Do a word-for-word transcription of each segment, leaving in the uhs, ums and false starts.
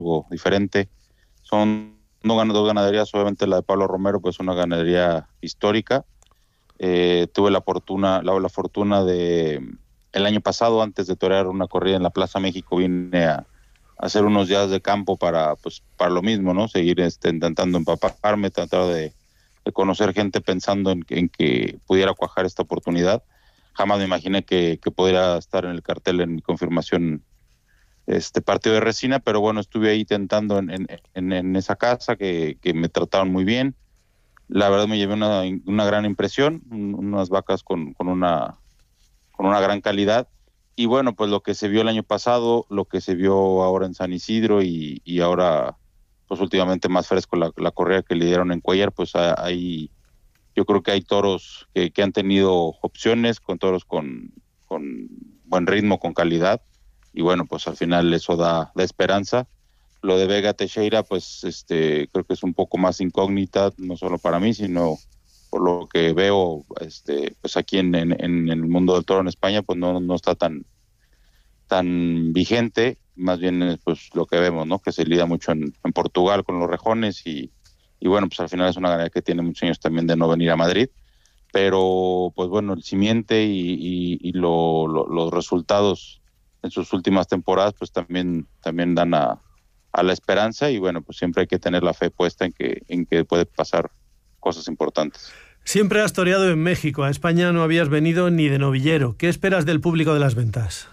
algo diferente. Son dos ganaderías, obviamente la de Pablo Romero, pues una ganadería histórica. Eh, tuve la fortuna, la, la fortuna de, el año pasado, antes de torear una corrida en la Plaza México, vine a, a hacer unos días de campo para, pues, para lo mismo, ¿no? Seguir este, intentando empaparme, tratar de, de conocer gente pensando en, en que pudiera cuajar esta oportunidad. Jamás me imaginé que, que pudiera estar en el cartel en mi confirmación este partido de Resina, pero bueno, estuve ahí tentando en, en, en, en esa casa que, que me trataron muy bien. La verdad me llevé una, una gran impresión, un, unas vacas con, con, una, con una gran calidad. Y bueno, pues lo que se vio el año pasado, lo que se vio ahora en San Isidro y, y ahora, pues últimamente más fresco la, la correa que le dieron en Cuellar, pues hay, yo creo que hay toros que, que han tenido opciones, con toros con, con buen ritmo, con calidad. Y bueno, pues al final eso da, da esperanza. Lo de Vega Teixeira, pues este creo que es un poco más incógnita, no solo para mí, sino por lo que veo este pues aquí en, en, en el mundo del toro en España, pues no, no está tan tan vigente, más bien pues lo que vemos, ¿no? Que se lidia mucho en, en Portugal con los rejones y, y bueno, pues al final es una ganadería que tiene muchos años también de no venir a Madrid, pero pues bueno, el simiente y, y, y lo, lo, los resultados en sus últimas temporadas pues también, también dan a a la esperanza y bueno, pues siempre hay que tener la fe puesta en que, en que puede pasar cosas importantes. Siempre has toreado en México, a España no habías venido ni de novillero. ¿Qué esperas del público de las ventas?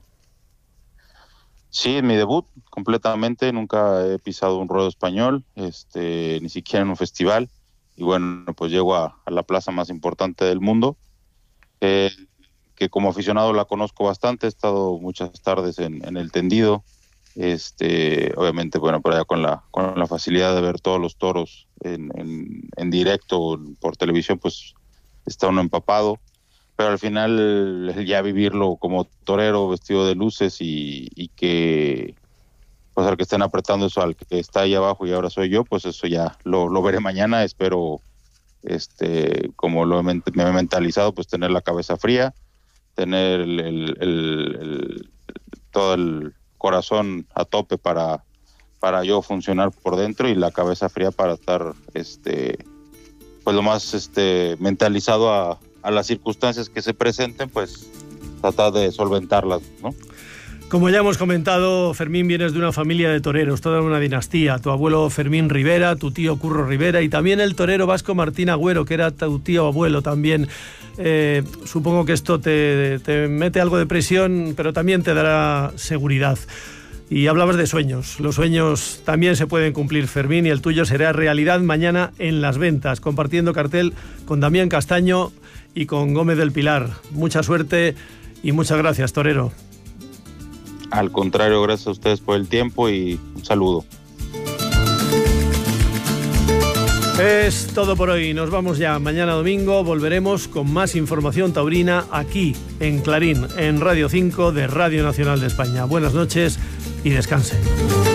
Sí, en mi debut completamente, nunca he pisado un ruedo español, este, ni siquiera en un festival, y bueno, pues llego a, a la plaza más importante del mundo, eh, que como aficionado la conozco bastante, he estado muchas tardes en, en el tendido. Este, obviamente, bueno, por allá con la con la facilidad de ver todos los toros en, en, en directo por televisión, pues está uno empapado, pero al final ya vivirlo como torero vestido de luces y, y que pues al que estén apretando eso al que está ahí abajo y ahora soy yo, pues eso ya lo, lo veré mañana. Espero, este, como lo he, me he mentalizado, pues tener la cabeza fría, tener el, el, el, el todo el corazón a tope para para yo funcionar por dentro y la cabeza fría para estar este pues lo más este mentalizado a, a las circunstancias que se presenten, pues tratar de solventarlas, ¿no? Como ya hemos comentado, Fermín, vienes de una familia de toreros, toda una dinastía. Tu abuelo Fermín Rivera, tu tío Curro Rivera y también el torero vasco Martín Agüero, que era tu tío abuelo también. Eh, supongo que esto te, te mete algo de presión, pero también te dará seguridad. Y hablabas de sueños. Los sueños también se pueden cumplir, Fermín, y el tuyo será realidad mañana en Las Ventas, compartiendo cartel con Damián Castaño y con Gómez del Pilar. Mucha suerte y muchas gracias, torero. Al contrario, gracias a ustedes por el tiempo y un saludo. Es todo por hoy. Nos vamos ya. Mañana domingo volveremos con más información taurina aquí en Clarín, en Radio cinco de Radio Nacional de España. Buenas noches y descansen.